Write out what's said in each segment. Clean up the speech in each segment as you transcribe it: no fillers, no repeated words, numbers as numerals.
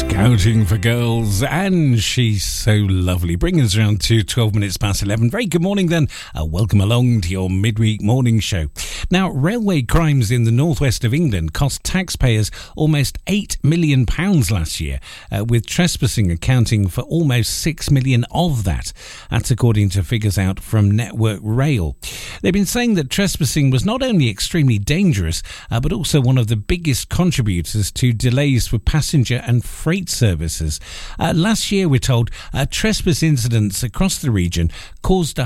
Scouting for Girls, and she's so lovely. Bringing us around to 12 minutes past 11. Very good morning then. Welcome along to your midweek morning show. Now, railway crimes in the northwest of England cost taxpayers almost £8 million last year, with trespassing accounting for almost £6 million of that. That's according to figures out from Network Rail. They've been saying that trespassing was not only extremely dangerous, but also one of the biggest contributors to delays for passenger and freight services. Last year, we're told, trespass incidents across the region caused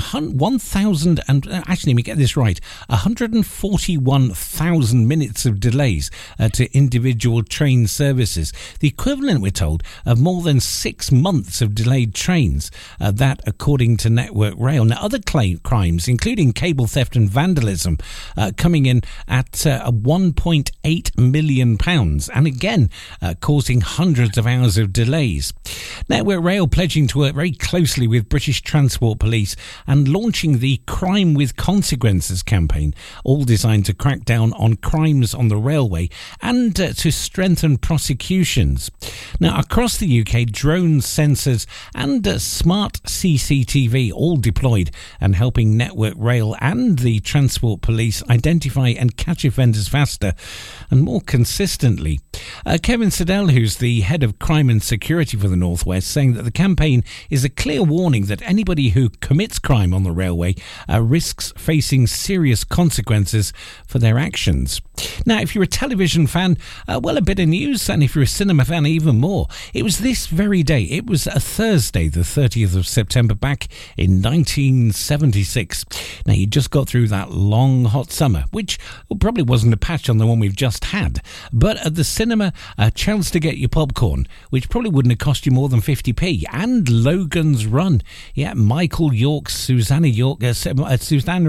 141,000 minutes of delays to individual train services. The equivalent, we're told, of more than 6 months of delayed trains. That, according to Network Rail. Now, other crimes, including cable theft and vandalism, coming in at £1.8 million, and again, causing hundreds of hours of delays. Network Rail pledging to work very closely with British Transport Police and launching the Crime with Consequences campaign, all designed to crack down on crimes on the railway and to strengthen prosecutions. Now, across the UK, drones, sensors and smart CCTV all deployed and helping Network Rail and the Transport Police identify and catch offenders faster and more consistently. Kevin Siddell, who's the head of crime and security for the North West, saying that the campaign is a clear warning that anybody who commits crime on the railway risks facing serious consequences for their actions. Now, if you're a television fan, a bit of news, and if you're a cinema fan, even more. It was this very day, it was a Thursday, the 30th of September, back in 1976. Now, you just got through that long, hot summer, which probably wasn't a patch on the one we've just had, but at the cinema, a chance to get your popcorn, which probably wouldn't have cost you more than 50p, and Logan's Run. Yeah, Michael York, Susanna York, Susanna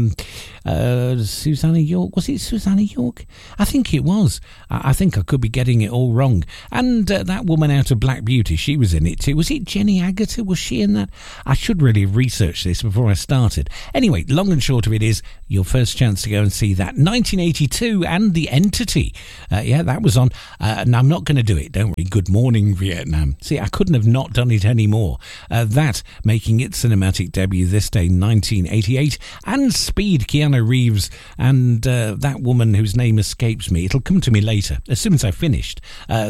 York, was it Susanna York? I think it was. I think I could be getting it all wrong. And that woman out of Black Beauty, she was in it too. Was it Jenny Agutter? Was she in that? I should really have researched this before I started. Anyway, long and short of it is, your first chance to go and see that. 1982 and The Entity. That was on. And I'm not going to do it, don't worry. Good Morning Vietnam. See, I couldn't have not done it anymore. That making its cinematic debut this day, 1988. And Speed, Keanu Reeves, and that woman whose name escapes me. It'll come to me later, as soon as I finished.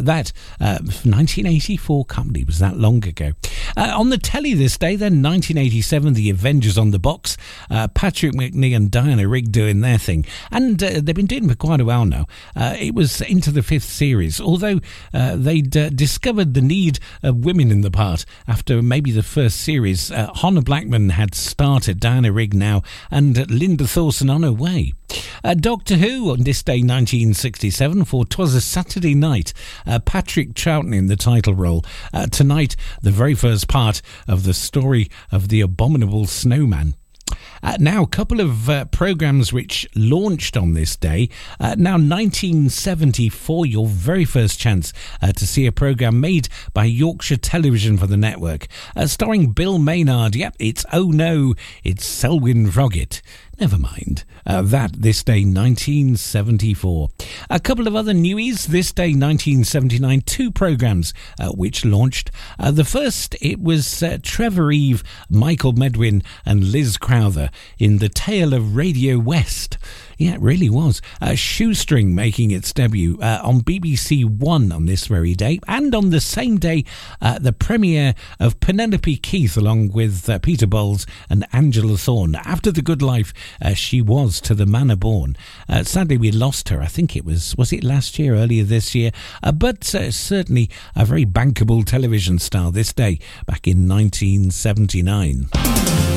1984, can't believe it was that long ago. On the telly this day, then, 1987, The Avengers on the box. Patrick Macnee and Diana Rigg doing their thing. And they've been doing it for quite a while now. It was into the 5th series, although they'd discovered the need of women in the part after maybe the first series. Hannah Blackman had started, Diana Rigg now, and Linda Thorson on her way. Doctor Who on this day, 1967, for 'Twas a Saturday Night. Patrick Troughton in the title role. Tonight, the very first part of the story of the Abominable Snowman. Now, a couple of programmes which launched on this day. Now, 1974, your very first chance to see a programme made by Yorkshire Television for the network, starring Bill Maynard. Yep, it's Oh No, it's Selwyn Froggatt. Never mind. This day, 1974. A couple of other newies. This day, 1979. 2 programmes which launched. The first, it was Trevor Eve, Michael Medwin and Liz Crowther in The Tale of Radio West. Yeah, it really was. Shoestring making its debut on BBC One on this very day. And on the same day, the premiere of Penelope Keith along with Peter Bowles and Angela Thorne. After The Good Life, she was to the manor born. Sadly, we lost her. I think it was it last year, earlier this year? But certainly a very bankable television star this day, back in 1979.